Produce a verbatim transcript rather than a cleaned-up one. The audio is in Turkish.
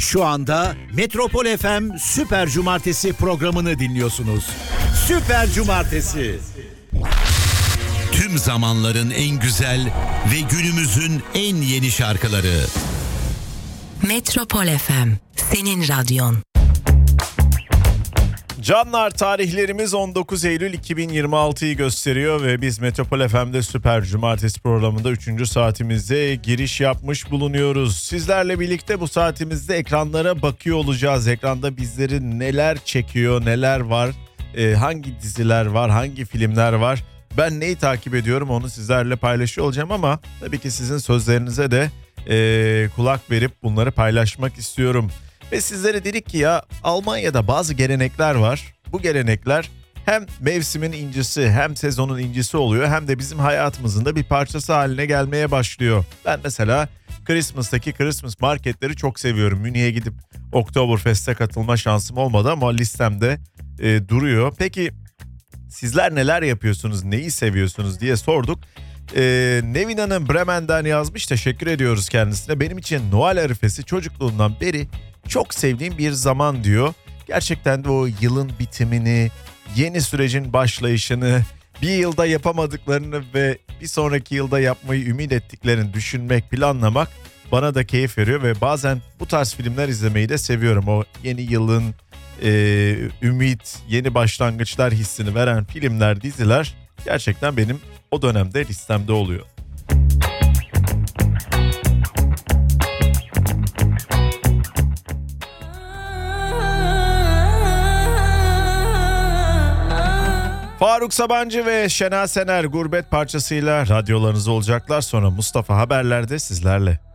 Şu anda Metropol F M Süper Cumartesi programını dinliyorsunuz. Süper Cumartesi. Tüm zamanların en güzel ve günümüzün en yeni şarkıları. Metropol F M, senin radyon. Canlar, tarihlerimiz on dokuz Eylül iki bin yirmi altıyı gösteriyor ve biz Metropol F M'de Süper Cumartesi programında üçüncü saatimizde giriş yapmış bulunuyoruz. Sizlerle birlikte bu saatimizde ekranlara bakıyor olacağız. Ekranda bizleri neler çekiyor, neler var, e, hangi diziler var, hangi filmler var. Ben neyi takip ediyorum onu sizlerle paylaşıyor olacağım ama tabii ki sizin sözlerinize de e, kulak verip bunları paylaşmak istiyorum. Ve sizlere dedik ki ya Almanya'da bazı gelenekler var. Bu gelenekler hem mevsimin incisi hem sezonun incisi oluyor hem de bizim hayatımızın da bir parçası haline gelmeye başlıyor. Ben mesela Christmas'taki Christmas marketleri çok seviyorum. Münih'e gidip Oktoberfest'e katılma şansım olmadı ama listemde e, duruyor. Peki sizler neler yapıyorsunuz, neyi seviyorsunuz diye sorduk. Ee, Nevin Hanım Bremen'den yazmış, teşekkür ediyoruz kendisine. Benim için Noel arifesi çocukluğumdan beri çok sevdiğim bir zaman diyor. Gerçekten de o yılın bitimini, yeni sürecin başlayışını, bir yılda yapamadıklarını ve bir sonraki yılda yapmayı ümit ettiklerini düşünmek, planlamak bana da keyif veriyor. Ve bazen bu tarz filmler izlemeyi de seviyorum. O yeni yılın e, ümit, yeni başlangıçlar hissini veren filmler, diziler gerçekten benim o dönemde listemde oluyor. Faruk Sabancı ve Şena Sener Gurbet parçasıyla radyolarınızda olacaklar. Sonra Mustafa Haberler'de sizlerle.